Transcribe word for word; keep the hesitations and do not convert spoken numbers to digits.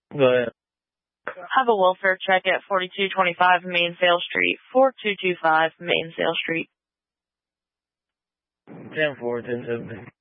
Go ahead. Have a welfare check at forty-two twenty-five Mainsail Street, four two two five Mainsail Street. ten four, ten seventeen.